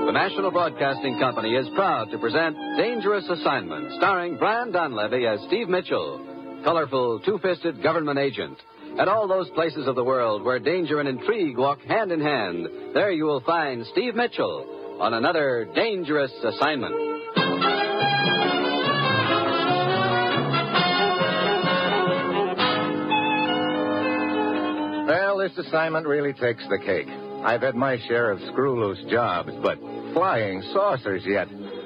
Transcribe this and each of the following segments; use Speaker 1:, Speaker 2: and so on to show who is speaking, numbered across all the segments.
Speaker 1: The National Broadcasting Company is proud to present Dangerous Assignment, starring Brian Donlevy as Steve Mitchell, colorful, two-fisted government agent. At all those places of the world where danger and intrigue walk hand in hand, there you will find Steve Mitchell on another Dangerous Assignment.
Speaker 2: Well, this assignment really takes the cake. I've had my share of screw-loose jobs, but flying saucers yet.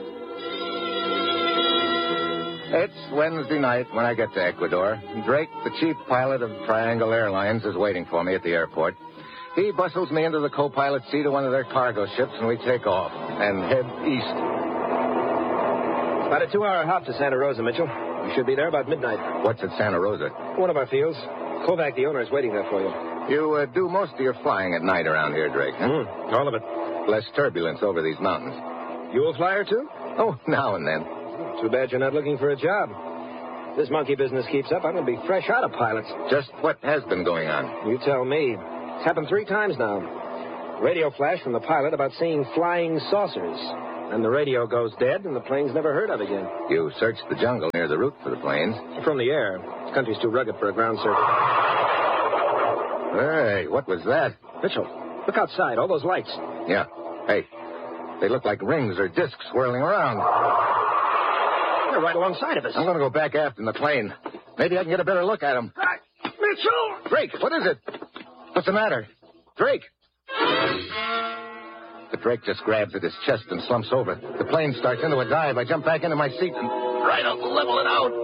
Speaker 2: It's Wednesday night when I get to Ecuador. Drake, the chief pilot of Triangle Airlines, is waiting for me at the airport. He bustles me into the co-pilot seat of one of their cargo ships, and we take off and head east.
Speaker 3: About a 2-hour hop to Santa Rosa, Mitchell. You should be there about midnight.
Speaker 2: What's at Santa Rosa?
Speaker 3: One of our fields. Kovac, the owner, is waiting there for you.
Speaker 2: You do most of your flying at night around here, Drake, huh?
Speaker 3: All of it.
Speaker 2: Less turbulence over these mountains.
Speaker 3: You a flyer, too?
Speaker 2: Oh, now and then.
Speaker 3: Too bad you're not looking for a job. If this monkey business keeps up, I'm going to be fresh out of pilots.
Speaker 2: Just what has been going on?
Speaker 3: You tell me. It's happened 3 times now. Radio flash from the pilot about seeing flying saucers. And the radio goes dead, and the plane's never heard of again.
Speaker 2: You searched the jungle near the route for the planes.
Speaker 3: From the air. This country's too rugged for a ground search.
Speaker 2: Hey, what was that?
Speaker 3: Mitchell, look outside. All those lights.
Speaker 2: Yeah. Hey, they look like rings or discs swirling around.
Speaker 3: They're right alongside of us.
Speaker 2: I'm going to go back aft in the plane. Maybe I can get a better look at them.
Speaker 3: Mitchell!
Speaker 2: Drake, what is it? What's the matter? Drake! But Drake just grabs at his chest and slumps over. The plane starts into a dive. I jump back into my seat and right up level it out.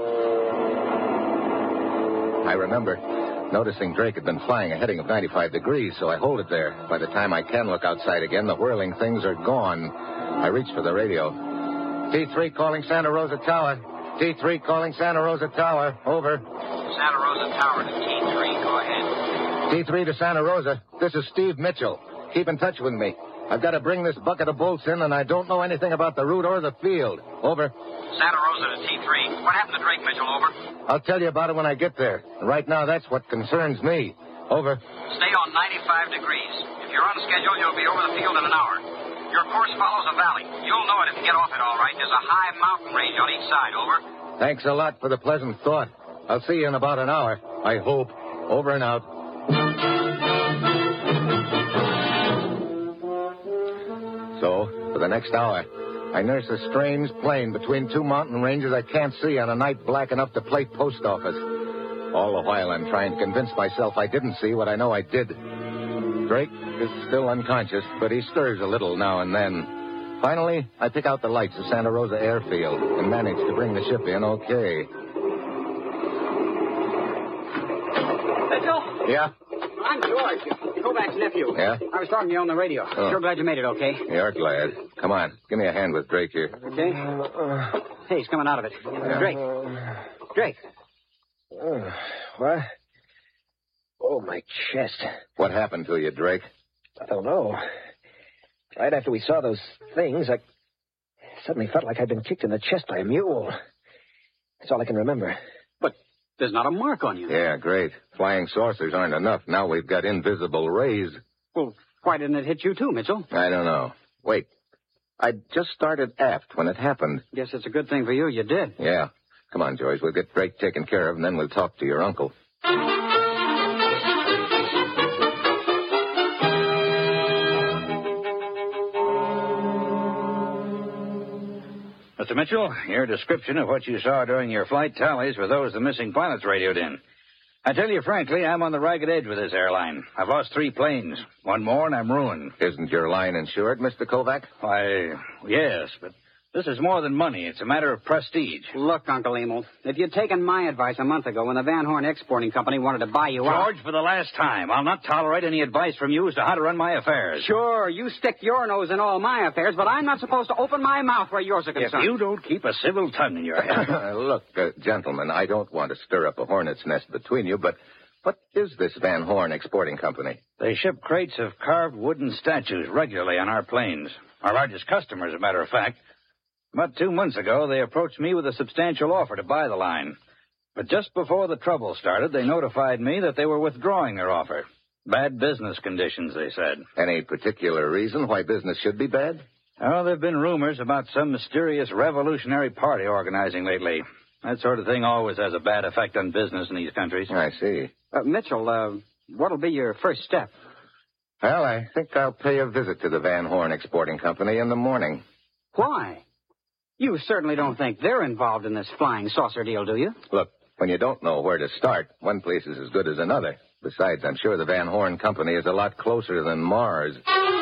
Speaker 2: I remember noticing Drake had been flying a heading of 95 degrees, so I hold it there. By the time I can look outside again, the whirling things are gone. I reach for the radio. T3 calling Santa Rosa Tower. T3 calling Santa Rosa Tower. Over.
Speaker 4: Santa Rosa Tower to T3. Go ahead.
Speaker 2: T3 to Santa Rosa. This is Steve Mitchell. Keep in touch with me. I've got to bring this bucket of bolts in, and I don't know anything about the route or the field. Over.
Speaker 4: Santa Rosa to T3. What happened to Drake, Mitchell? Over.
Speaker 2: I'll tell you about it when I get there. Right now, that's what concerns me. Over.
Speaker 4: Stay on 95 degrees. If you're on schedule, you'll be over the field in an hour. Your course follows a valley. You'll know it if you get off it all right. There's a high mountain range on each side. Over.
Speaker 2: Thanks a lot for the pleasant thought. I'll see you in about an hour. I hope. Over and out. So, for the next hour, I nurse a strange plane between 2 mountain ranges I can't see on a night black enough to play post office. All the while, I'm trying to convince myself I didn't see what I know I did. Drake is still unconscious, but he stirs a little now and then. Finally, I pick out the lights of Santa Rosa Airfield and manage to bring the ship in okay.
Speaker 5: Mitchell?
Speaker 2: Yeah?
Speaker 5: I'm George, Kovac's nephew.
Speaker 2: Yeah?
Speaker 5: I was talking to you on the radio.
Speaker 2: Oh.
Speaker 5: Sure glad you made it okay.
Speaker 2: You're glad. Come on, give me a hand with Drake here.
Speaker 5: Okay? Hey, he's coming out of it. Drake. Drake.
Speaker 3: What? Oh, my chest.
Speaker 2: What happened to you, Drake?
Speaker 3: I don't know. Right after we saw those things, I suddenly felt like I'd been kicked in the chest by a mule. That's all I can remember.
Speaker 5: But there's not a mark on you.
Speaker 2: Yeah, great. Flying saucers aren't enough. Now we've got invisible rays.
Speaker 5: Well, why didn't it hit you too, Mitchell?
Speaker 2: I don't know. Wait. I just started aft when it happened.
Speaker 5: Guess it's a good thing for you did.
Speaker 2: Yeah. Come on, George. We'll get Drake taken care of, and then we'll talk to your uncle.
Speaker 6: Mr. Mitchell, your description of what you saw during your flight tallies with those the missing pilots radioed in. I tell you frankly, I'm on the ragged edge with this airline. I've lost 3 planes. One more and I'm ruined.
Speaker 2: Isn't your line insured, Mr. Kovac?
Speaker 6: Why, yes, but this is more than money. It's a matter of prestige.
Speaker 5: Look, Uncle Emil, if you'd taken my advice a month ago when the Van Horn Exporting Company wanted to buy you out...
Speaker 6: George, for the last time, I'll not tolerate any advice from you as to how to run my affairs.
Speaker 5: Sure, you stick your nose in all my affairs, but I'm not supposed to open my mouth where yours are concerned.
Speaker 6: If you don't keep a civil tongue in your head...
Speaker 2: Look, gentlemen, I don't want to stir up a hornet's nest between you, but what is this Van Horn Exporting Company?
Speaker 6: They ship crates of carved wooden statues regularly on our planes. Our largest customer, as a matter of fact. About 2 months ago, they approached me with a substantial offer to buy the line. But just before the trouble started, they notified me that they were withdrawing their offer. Bad business conditions, they said.
Speaker 2: Any particular reason why business should be bad?
Speaker 6: Oh, there have been rumors about some mysterious revolutionary party organizing lately. That sort of thing always has a bad effect on business in these countries.
Speaker 2: I see.
Speaker 5: Mitchell, what'll be your first step?
Speaker 2: Well, I think I'll pay a visit to the Van Horn Exporting Company in the morning.
Speaker 5: Why? You certainly don't think they're involved in this flying saucer deal, do you?
Speaker 2: Look, when you don't know where to start, one place is as good as another. Besides, I'm sure the Van Horn Company is a lot closer than Mars.